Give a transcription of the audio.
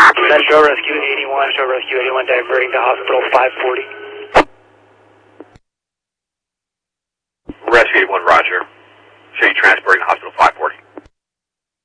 That's Show Rescue 81, Show Rescue 81 diverting to Hospital 540. Rescue 81, roger. Show you transporting to Hospital